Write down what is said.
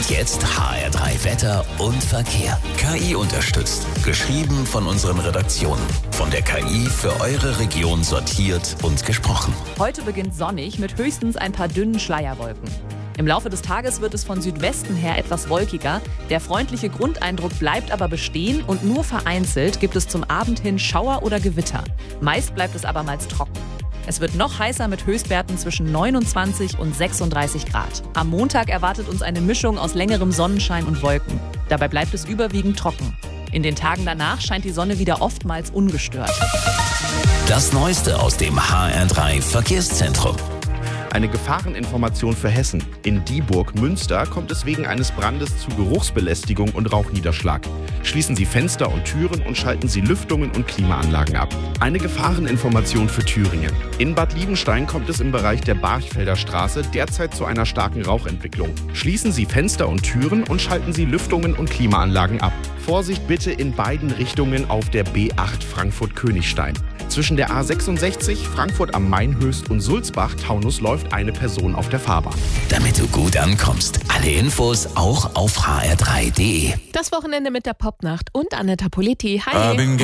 Und jetzt HR3 Wetter und Verkehr. KI unterstützt. Geschrieben von unseren Redaktionen. Von der KI für eure Region sortiert und gesprochen. Heute beginnt sonnig mit höchstens ein paar dünnen Schleierwolken. Im Laufe des Tages wird es von Südwesten her etwas wolkiger. Der freundliche Grundeindruck bleibt aber bestehen und nur vereinzelt gibt es zum Abend hin Schauer oder Gewitter. Meist bleibt es abermals trocken. Es wird noch heißer mit Höchstwerten zwischen 29 und 36 Grad. Am Montag erwartet uns eine Mischung aus längerem Sonnenschein und Wolken. Dabei bleibt es überwiegend trocken. In den Tagen danach scheint die Sonne wieder oftmals ungestört. Das Neueste aus dem HR3 Verkehrszentrum. Eine Gefahreninformation für Hessen. In Dieburg, Münster, kommt es wegen eines Brandes zu Geruchsbelästigung und Rauchniederschlag. Schließen Sie Fenster und Türen und schalten Sie Lüftungen und Klimaanlagen ab. Eine Gefahreninformation für Thüringen. In Bad Liebenstein kommt es im Bereich der Barchfelder Straße derzeit zu einer starken Rauchentwicklung. Schließen Sie Fenster und Türen und schalten Sie Lüftungen und Klimaanlagen ab. Vorsicht bitte in beiden Richtungen auf der B8 Frankfurt-Königstein. Zwischen der A66 Frankfurt am Main Höchst und Sulzbach-Taunus läuft eine Person auf der Fahrbahn. Damit du gut ankommst. Alle Infos auch auf hr3.de. Das Wochenende mit der Popnacht und Aneta Politi. Hi!